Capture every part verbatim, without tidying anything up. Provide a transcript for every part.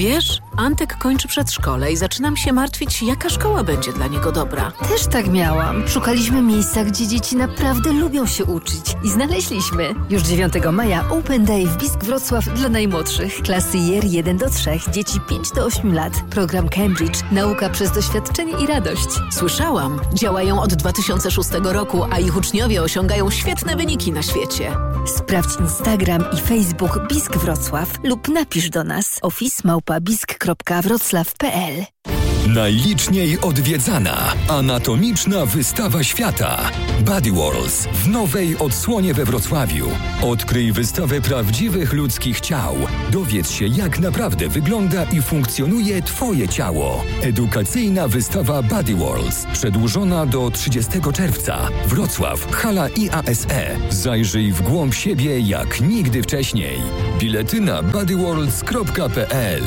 Wiesz, Antek kończy przedszkole i zaczynam się martwić, jaka szkoła będzie dla niego dobra. Też tak miałam. Szukaliśmy miejsca, gdzie dzieci naprawdę lubią się uczyć i znaleźliśmy. Już dziewiątego maja Open Day w BISK Wrocław dla najmłodszych. Klasy J R jeden do trzech, dzieci pięć do ośmiu lat. Program Cambridge, nauka przez doświadczenie i radość. Słyszałam, działają od dwa tysiące szóstego roku, a ich uczniowie osiągają świetne wyniki na świecie. Sprawdź Instagram i Facebook BISK Wrocław lub napisz do nas office małpa bisk kropka wrocław kropka p l. Najliczniej odwiedzana anatomiczna wystawa świata Body Wars w nowej odsłonie we Wrocławiu. Odkryj wystawę prawdziwych ludzkich ciał. Dowiedz się, jak naprawdę wygląda i funkcjonuje Twoje ciało. Edukacyjna wystawa Body Wars przedłużona do trzydziestego czerwca. Wrocław, hala I A S E. Zajrzyj w głąb siebie jak nigdy wcześniej. Bilety na bodyworlds kropka p l.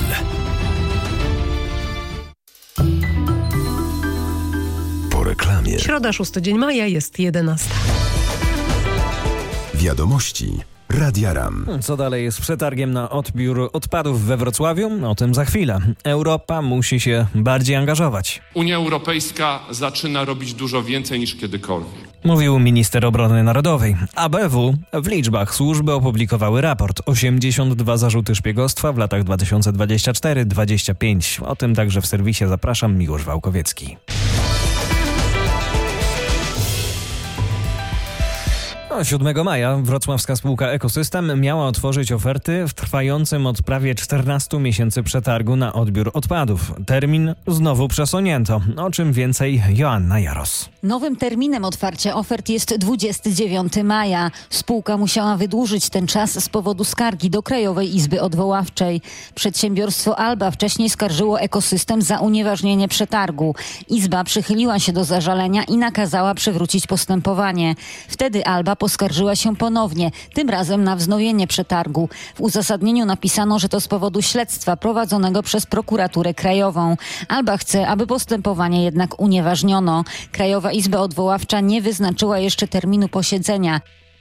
Reklamie. Środa, szósty dzień maja, jest jedenasta. Wiadomości Radia RAM. Co dalej jest z przetargiem na odbiór odpadów we Wrocławiu? O tym za chwilę. Europa musi się bardziej angażować. Unia Europejska zaczyna robić dużo więcej niż kiedykolwiek. Mówił minister obrony narodowej. A B W w liczbach służby opublikowały raport. osiemdziesiąt dwa zarzuty szpiegostwa w latach dwa tysiące dwudziestym czwartym do dwudziestego piątego. O tym także w serwisie Zapraszam, Miłosz Wałkowiecki. siódmego maja wrocławska spółka Ekosystem miała otworzyć oferty w trwającym od prawie czternastu miesięcy przetargu na odbiór odpadów. Termin znowu przesunięto. O czym więcej Joanna Jaros. Nowym terminem otwarcia ofert jest dwudziestego dziewiątego maja. Spółka musiała wydłużyć ten czas z powodu skargi do Krajowej Izby Odwoławczej. Przedsiębiorstwo Alba wcześniej skarżyło Ekosystem za unieważnienie przetargu. Izba przychyliła się do zażalenia i nakazała przywrócić postępowanie. Wtedy Alba poskarżyła się ponownie, tym razem na wznowienie przetargu. W uzasadnieniu napisano, że to z powodu śledztwa prowadzonego przez prokuraturę krajową. Alba chce, aby postępowanie jednak unieważniono. Krajowa Izba Odwoławcza nie wyznaczyła jeszcze terminu posiedzenia.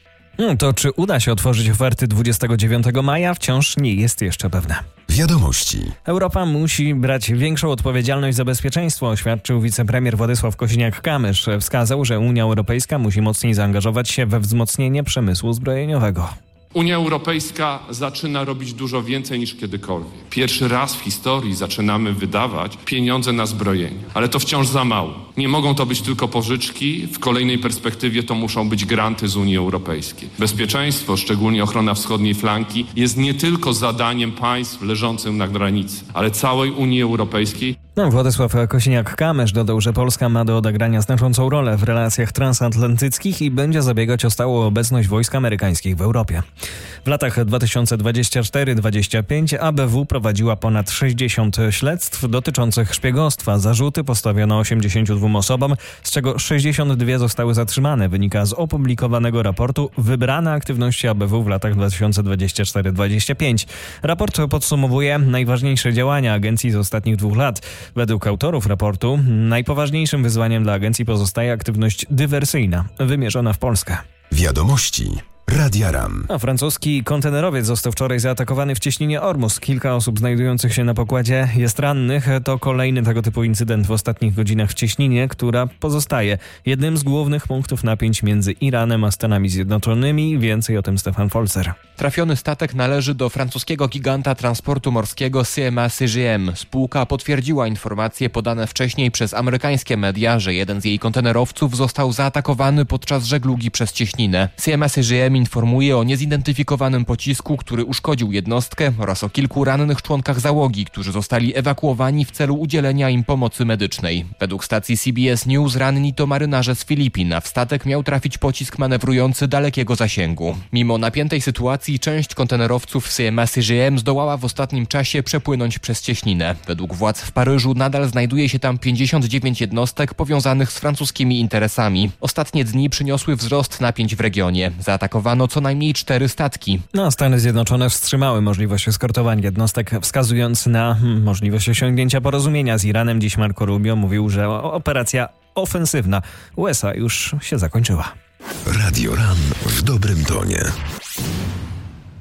To czy uda się otworzyć oferty dwudziestego dziewiątego maja, wciąż nie jest jeszcze pewne. Wiadomości. Europa musi brać większą odpowiedzialność za bezpieczeństwo, oświadczył wicepremier Władysław Kosiniak-Kamysz. Wskazał, że Unia Europejska musi mocniej zaangażować się we wzmocnienie przemysłu zbrojeniowego. Unia Europejska zaczyna robić dużo więcej niż kiedykolwiek. Pierwszy raz w historii zaczynamy wydawać pieniądze na zbrojenie, ale to wciąż za mało. Nie mogą to być tylko pożyczki, w kolejnej perspektywie to muszą być granty z Unii Europejskiej. Bezpieczeństwo, szczególnie ochrona wschodniej flanki, jest nie tylko zadaniem państw leżących na granicy, ale całej Unii Europejskiej. No, Władysław Kosiniak-Kamysz dodał, że Polska ma do odegrania znaczącą rolę w relacjach transatlantyckich i będzie zabiegać o stałą obecność wojsk amerykańskich w Europie. W latach dwa tysiące dwudziestym czwartym do dwudziestego piątego A B W prowadziła ponad sześćdziesiąt śledztw dotyczących szpiegostwa. Zarzuty postawiono osiemdziesięciu dwóm osobom, z czego sześćdziesiąt dwie zostały zatrzymane. Wynika z opublikowanego raportu Wybrane aktywności A B W w latach dwa tysiące dwudziestym czwartym do dwudziestego piątego. Raport podsumowuje najważniejsze działania agencji z ostatnich dwóch lat. Według autorów raportu najpoważniejszym wyzwaniem dla agencji pozostaje aktywność dywersyjna, wymierzona w Polskę. Wiadomości Radia RAM. A francuski kontenerowiec został wczoraj zaatakowany w cieśninie Ormus. Kilka osób znajdujących się na pokładzie jest rannych. To kolejny tego typu incydent w ostatnich godzinach w cieśninie, która pozostaje jednym z głównych punktów napięć między Iranem a Stanami Zjednoczonymi. Więcej o tym Stefan Folzer. Trafiony statek należy do francuskiego giganta transportu morskiego C M A C G M. Spółka potwierdziła informacje podane wcześniej przez amerykańskie media, że jeden z jej kontenerowców został zaatakowany podczas żeglugi przez cieśninę. C M A C G M informuje o niezidentyfikowanym pocisku, który uszkodził jednostkę oraz o kilku rannych członkach załogi, którzy zostali ewakuowani w celu udzielenia im pomocy medycznej. Według stacji C B S News ranni to marynarze z Filipin, a w statek miał trafić pocisk manewrujący dalekiego zasięgu. Mimo napiętej sytuacji część kontenerowców C M A C G M zdołała w ostatnim czasie przepłynąć przez cieśninę. Według władz w Paryżu nadal znajduje się tam pięćdziesiąt dziewięć jednostek powiązanych z francuskimi interesami. Ostatnie dni przyniosły wzrost napięć w regionie. Zaatakowano co najmniej cztery statki. No, Stany Zjednoczone wstrzymały możliwość eskortowania jednostek, wskazując na możliwość osiągnięcia porozumienia z Iranem. Dziś Marco Rubio mówił, że operacja ofensywna U S A już się zakończyła. Radio RAM w dobrym tonie.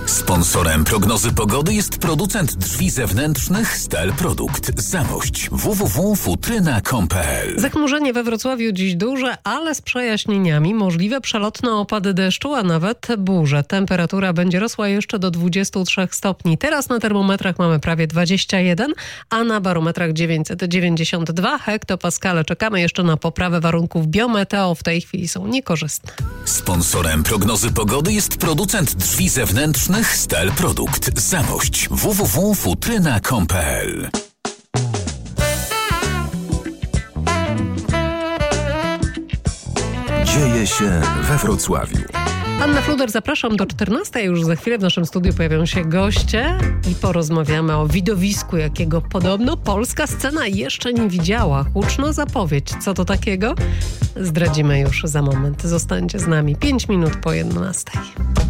Sponsorem prognozy pogody jest producent drzwi zewnętrznych Stel Produkt. Zamość w w w kropka futryna kropka com kropka p l. Zachmurzenie we Wrocławiu dziś duże, ale z przejaśnieniami. Możliwe przelotne opady deszczu, a nawet burze. Temperatura będzie rosła jeszcze do dwudziestu trzech stopni. Teraz na termometrach mamy prawie dwadzieścia jeden, a na barometrach dziewięćset dziewięćdziesiąt dwa hektopaskale. Czekamy jeszcze na poprawę warunków biometeo. W tej chwili są niekorzystne. Sponsorem prognozy pogody jest producent drzwi zewnętrznych Stel Produkt. Zamość w w w kropka futryna kropka com kropka p l. Dzieje się we Wrocławiu. Anna Fluder, zapraszam do czternastej. Już za chwilę w naszym studiu pojawią się goście i porozmawiamy o widowisku, jakiego podobno polska scena jeszcze nie widziała. Huczna zapowiedź. Co to takiego? Zdradzimy już za moment. Zostańcie z nami. Pięć minut po jedenastej.